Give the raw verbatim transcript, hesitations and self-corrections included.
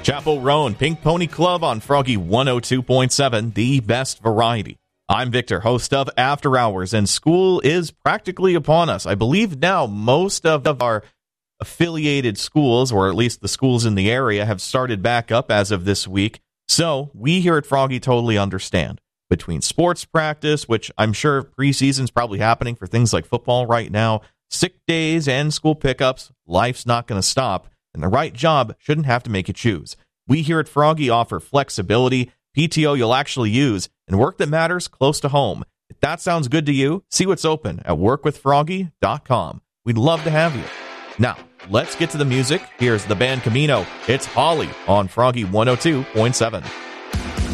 Chapel Roan, Pink Pony Club on Froggy one oh two point seven, the best variety. I'm Victor, host of After Hours, and school is practically upon us. I believe now most of our affiliated schools, or at least the schools in the area, have started back up as of this week. So we here at Froggy totally understand. Between sports practice, which I'm sure preseason's probably happening for things like football right now, sick days and school pickups, life's not going to stop. And the right job shouldn't have to make you choose. We here at Froggy offer flexibility, P T O you'll actually use, and work that matters close to home. If that sounds good to you, see what's open at work with froggy dot com. We'd love to have you. Now, let's get to the music. Here's the band Camino. It's Holly on Froggy one oh two point seven.